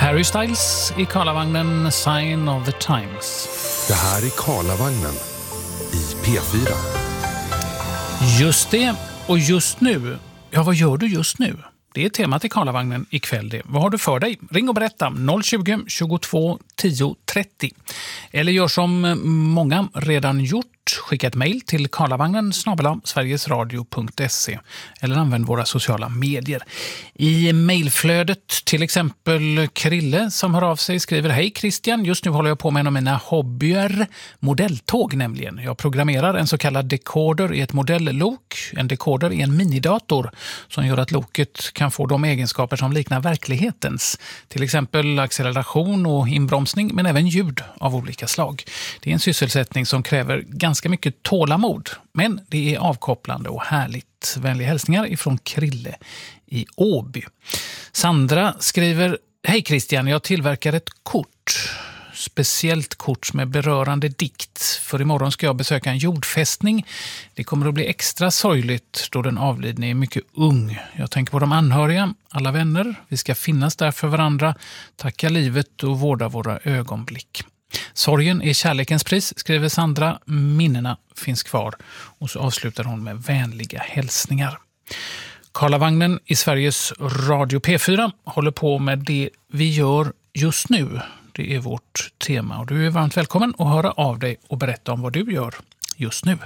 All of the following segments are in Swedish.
Harry Styles i Karlavagnen, Sign of the Times. Det här är Karlavagnen i P4. Just det, och just nu. Ja, vad gör du just nu? Det är temat i Karlavagnen ikväll det. Vad har du för dig? Ring och berätta 020 22 10 30. Eller gör som många redan gjort. Skicka ett mejl till karlavagnen@sverigesradio.se eller använd våra sociala medier. I mejlflödet till exempel Krille som hör av sig skriver: Hej Christian, just nu håller jag på med en av mina hobbyer, modelltåg nämligen. Jag programmerar en så kallad decoder i ett modelllok. En decoder är en minidator som gör att loket kan få de egenskaper som liknar verklighetens. Till exempel acceleration och inbromsning, men även ljud av olika slag. Det är en sysselsättning som kräver ganska mycket tålamod, men det är avkopplande och härligt. Vänliga hälsningar ifrån Krille i Åby. Sandra skriver: Hej Christian, jag tillverkar ett kort. Speciellt kort med berörande dikt. För imorgon ska jag besöka en jordfästning. Det kommer att bli extra sorgligt då den avlidne är mycket ung. Jag tänker på de anhöriga, alla vänner. Vi ska finnas där för varandra, tacka livet och vårda våra ögonblick. Sorgen är kärlekens pris, skriver Sandra. Minnena finns kvar. Och så avslutar hon med vänliga hälsningar. Karlavagnen i Sveriges Radio P4 håller på med det vi gör just nu. Det är vårt tema och du är varmt välkommen att höra av dig och berätta om vad du gör just nu.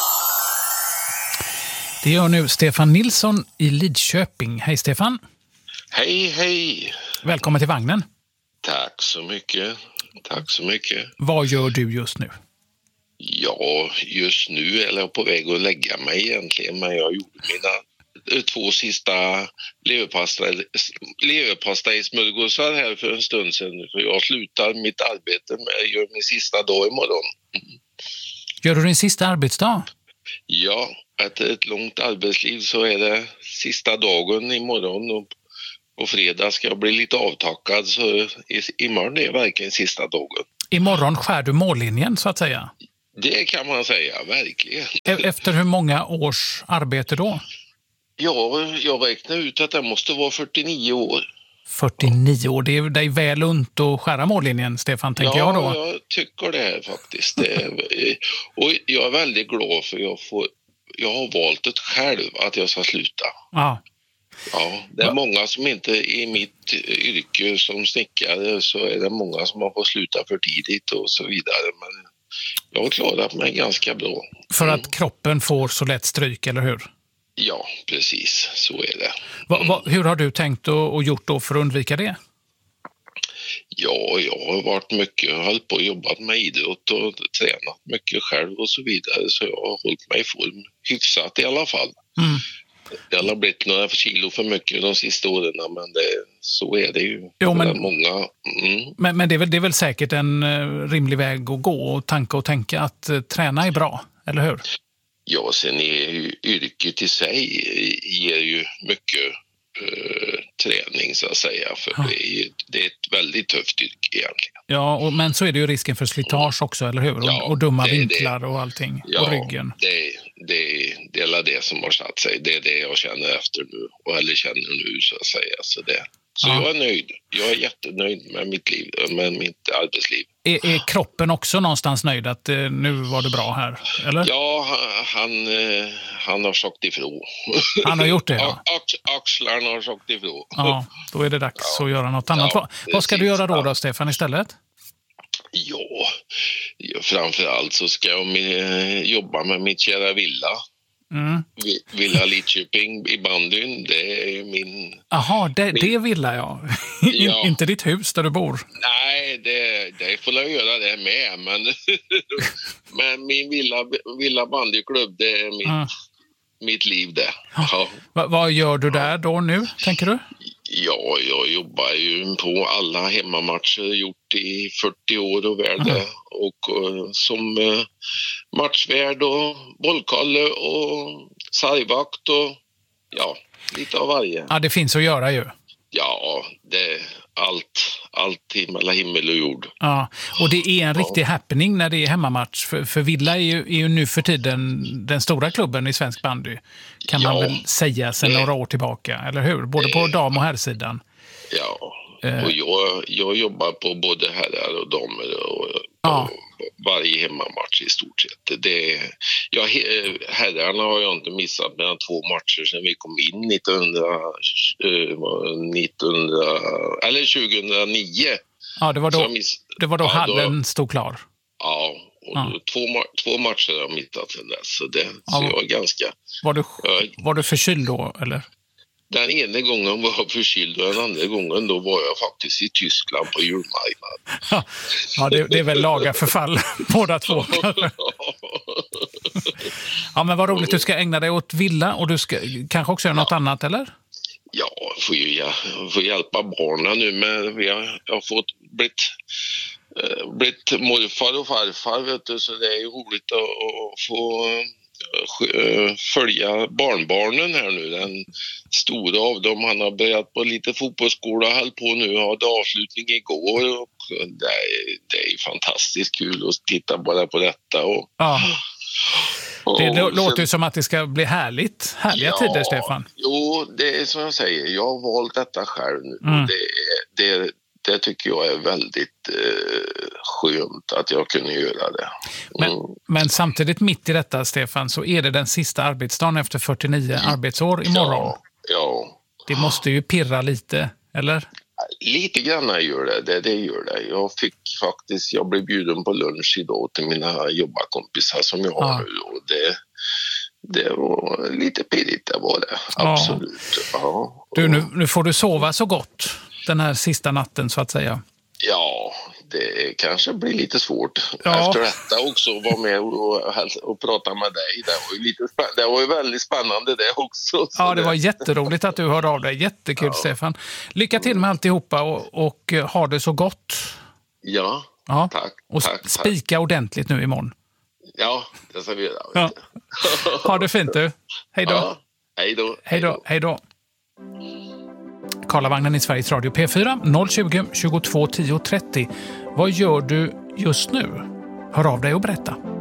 Det gör nu Stefan Nilsson i Lidköping. Hej Stefan. Hej, hej. Välkommen till vagnen. Tack så mycket. Tack så mycket. Vad gör du just nu? Ja, just nu är jag på väg att lägga mig egentligen, men jag gjorde mina 2 sista leverpastejsmörgåsar här för en stund sedan. För jag slutar mitt arbete med, gör min sista dag imorgon. Gör du din sista arbetsdag? Ja, efter ett långt arbetsliv så är det sista dagen imorgon och på fredag ska jag bli lite avtackad, så imorgon är verkligen sista dagen. Imorgon skär du mållinjen så att säga? Det kan man säga, verkligen. Efter hur många års arbete då? Ja, jag räknar ut att det måste vara 49 år. 49 år, det är dig väl unt att skära mållinjen, Stefan, tänker jag då. Ja, jag tycker det här faktiskt. Och jag är väldigt glad för jag har valt det själv att jag ska sluta. Ja. Ja, det är många som inte i mitt yrke som snickare, så är det många som har fått sluta för tidigt och så vidare. Men jag har klarat mig ganska bra. För att kroppen får så lätt stryk, eller hur? Ja, precis. Så är det. Hur har du tänkt och gjort då för att undvika det? Ja, jag har varit mycket, hållit på och jobbat med idrott och tränat mycket själv och så vidare. Så jag har hållit mig i form hyfsat i alla fall. Mm. Det har blivit några kilo för mycket de sista åren, men så är det ju. Jo, men, många, men det är väl säkert en rimlig väg att gå och tänka att träna är bra, eller hur? Ja, sen är ju yrket i sig ger ju mycket träning så att säga, för det är ett väldigt tufft yrke egentligen. Ja, men så är det ju risken för slitage också, eller hur? Ja, och dumma vinklar och allting, ja, och ryggen. Det är det som har satt sig. Det är det jag känner efter nu, eller känner nu så att säga. Så jag är nöjd. Jag är jättenöjd med mitt liv, med mitt arbetsliv. Är kroppen också någonstans nöjd att nu var det bra här, eller? Ja, han har sagt ifrån. Han har gjort det, ja. Axlarna har sagt ifrån. Ja, då är det dags att göra något annat. Vad ska du göra då, Stefan, istället? Ja, framförallt så ska jag jobba med mitt kära villa. Villa Lidköping i bandyn, det är min... Jaha, det villa jag. Ja. Inte ditt hus där du bor. Nej, det får jag göra det med, men min villa bandyklubb, det är mitt liv det. Ja. Vad gör du där då nu, tänker du? Ja, jag jobbar ju på alla hemmamatcher, gjort i 40 år och värde. Och som matchvärd och bollkalle och sargvakt och ja, lite av varje. Ja, det finns att göra ju. Ja, det allt mellan himmel och jord. Ja, och det är en riktig happening när det är hemmamatch. För Villa är ju nu för tiden den stora klubben i svensk bandy. Kan man väl säga sedan några år tillbaka, eller hur? Både på dam- och herrsidan. Ja, Och jag jobbar på både herrar och damer och varje hemmamatch i stort sett. Herrarna har jag inte missat mellan 2 matcher sedan vi kom in 2009. Ja, det var då hallen stod klar. Ja, och 2 matcher har jag missat sedan dess. Så jag är ganska... Var du förkyld då, eller? Den ena gången var jag förkyld och den andra gången då var jag faktiskt i Tyskland på julmarknaden. Ja, det är väl laga förfall båda två. Ja, men vad roligt, du ska ägna dig åt villa och du ska kanske också göra något annat, eller? Ja, jag får hjälpa barnen nu, men jag har fått blivit morfar och farfar, vet du, så det är ju roligt att få följa barnbarnen här nu. Den stora av dem, han har börjat på lite fotbollsskola och höll på nu, hade avslutning igår och det är fantastiskt kul att titta bara på detta. Det låter ju som att det ska bli härliga tider, Stefan. Jo, det är som jag säger, jag har valt detta själv nu. Och det tycker jag är väldigt skönt att jag kunde göra det. Men samtidigt mitt i detta, Stefan, så är det den sista arbetsdagen efter 49 arbetsår imorgon. Ja. Det måste ju pirra lite, eller? Lite grann gör det gör det. Jag blev bjuden på lunch idag till mina jobbarkompisar som jag har nu. Och det var lite pirrigt, det var det. Absolut. Ja. Du, nu får du sova så gott den här sista natten, så att säga. Ja, det kanske blir lite svårt efter detta också, vara med och prata med dig. Det var ju väldigt spännande det också. Ja, det var jätteroligt att du hörde av dig. Jättekul, Stefan. Lycka till med alltihopa och ha det så gott. Ja, tack. Och spika ordentligt nu imorgon. Ja, det ska vi göra. Ja. Ha det fint, du. Hej då. Ja, hej då. Karlavagnen i Sveriges Radio P4 020 22 10 30. Vad gör du just nu? Hör av dig och berätta.